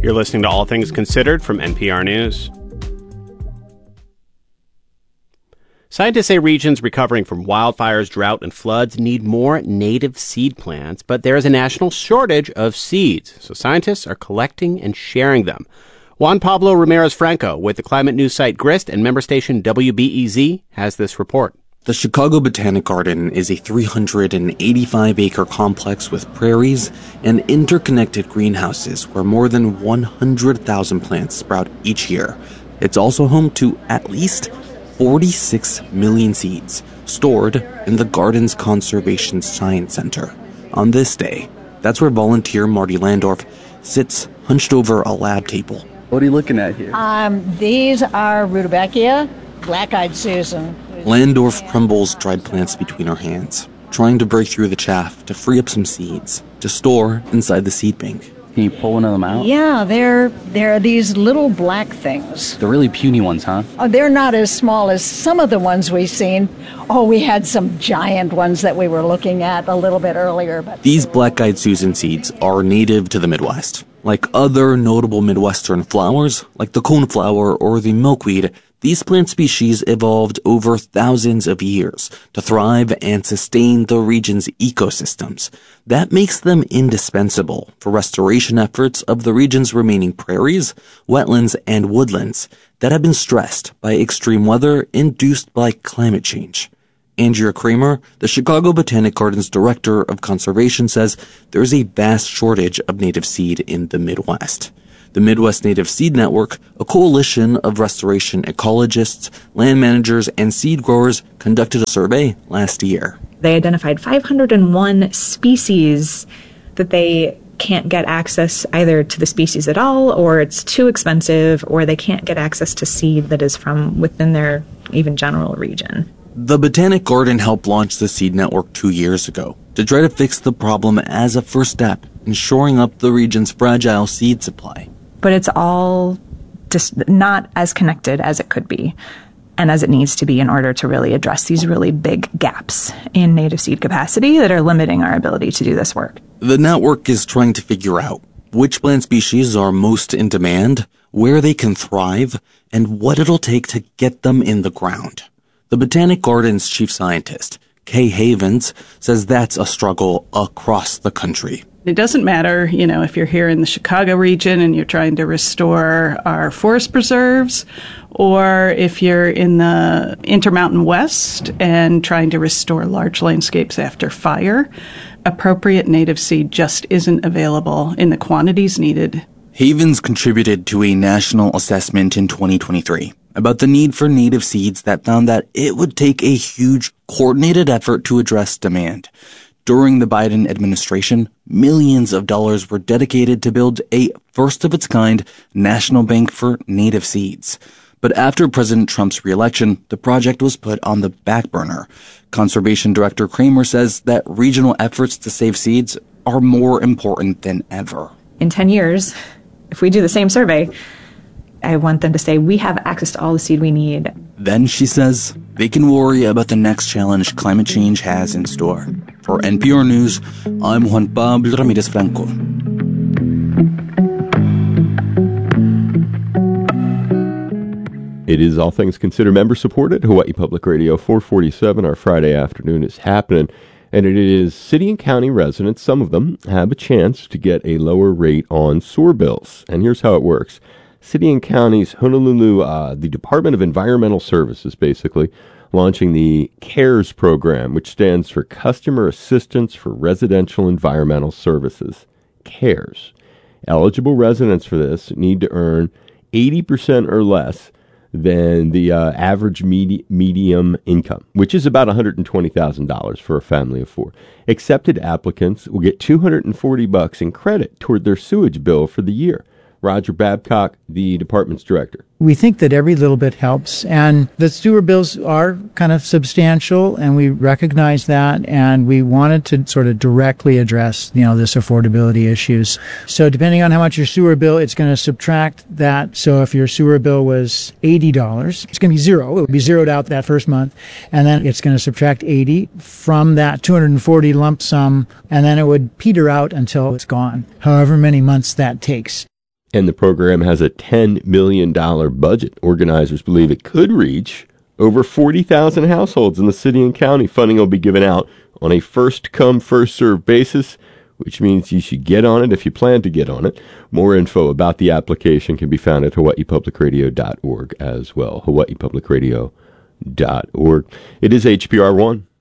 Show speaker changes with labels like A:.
A: You're listening to All Things Considered from NPR News. Scientists say regions recovering from wildfires, drought, and floods need more native seed plants, but there is a national shortage of seeds, so scientists are collecting and sharing them. Juan Pablo Ramirez-Franco with the climate news site Grist and member station WBEZ has this report.
B: The Chicago Botanic Garden is a 385-acre complex with prairies and interconnected greenhouses where more than 100,000 plants sprout each year. It's also home to at least 46 million seeds stored in the garden's Conservation Science Center. On this day, that's where volunteer Marty Landorf sits hunched over a lab table.
C: What are you looking at here?
D: These are Rudbeckia, black-eyed Susan.
B: Landorf crumbles dried plants between her hands, trying to break through the chaff to free up some seeds to store inside the seed bank.
C: Can you pull one of them out?
D: Yeah, they're these little black things.
C: The really puny ones, huh?
D: Oh, they're not as small as some of the ones we've seen. Oh, we had some giant ones that we were looking at a little bit earlier. But
B: these black-eyed Susan seeds are native to the Midwest. Like other notable Midwestern flowers, like the coneflower or the milkweed, these plant species evolved over thousands of years to thrive and sustain the region's ecosystems. That makes them indispensable for restoration efforts of the region's remaining prairies, wetlands, and woodlands that have been stressed by extreme weather induced by climate change. Andrea Kramer, the Chicago Botanic Gardens Director of Conservation, says there is a vast shortage of native seed in the Midwest. The Midwest Native Seed Network, a coalition of restoration ecologists, land managers, and seed growers, conducted a survey last year.
E: They identified 501 species that they can't get access either to the species at all, or it's too expensive, or they can't get access to seed that is from within their even general region.
B: The Botanic Garden helped launch the Seed Network 2 years ago to try to fix the problem as a first step in shoring up the region's fragile seed supply.
E: But it's all just not as connected as it could be and as it needs to be in order to really address these really big gaps in native seed capacity that are limiting our ability to do this work.
B: The network is trying to figure out which plant species are most in demand, where they can thrive, and what it'll take to get them in the ground. The Botanic Garden's chief scientist, Kay Havens, says that's a struggle across the country.
F: It doesn't matter, if you're here in the Chicago region and you're trying to restore our forest preserves, or if you're in the Intermountain West and trying to restore large landscapes after fire, appropriate native seed just isn't available in the quantities needed.
B: Havens contributed to a national assessment in 2023 about the need for native seeds that found that it would take a huge coordinated effort to address demand. During the Biden administration, millions of dollars were dedicated to build a first-of-its-kind national bank for native seeds. But after President Trump's reelection, the project was put on the back burner. Conservation Director Kramer says that regional efforts to save seeds are more important than ever.
E: In 10 years, if we do the same survey, I want them to say we have access to all the seed we need.
B: Then, she says, they can worry about the next challenge climate change has in store. For NPR News, I'm Juan Pablo Ramirez-Franco.
G: It is All Things Considered member-supported. Hawaii Public Radio 447. Our Friday afternoon is happening. And it is city and county residents, some of them, have a chance to get a lower rate on sewer bills. And here's how it works. City and counties, Honolulu, the Department of Environmental Services, basically, launching the CARES program, which stands for Customer Assistance for Residential Environmental Services. CARES. Eligible residents for this need to earn 80% or less than the average medium income, which is about $120,000 for a family of four. Accepted applicants will get $240 in credit toward their sewage bill for the year. Roger Babcock, the department's director.
H: We think that every little bit helps, and the sewer bills are kind of substantial, and we recognize that, and we wanted to sort of directly address, this affordability issues. So depending on how much your sewer bill, it's going to subtract that. So if your sewer bill was $80, it's going to be zero. It would be zeroed out that first month, and then it's going to subtract 80 from that 240 lump sum, and then it would peter out until it's gone, however many months that takes.
G: And the program has a $10 million budget. Organizers believe it could reach over 40,000 households in the city and county. Funding will be given out on a first-come, first-served basis, which means you should get on it if you plan to get on it. More info about the application can be found at hawaiipublicradio.org as well, hawaiipublicradio.org. It is HPR1.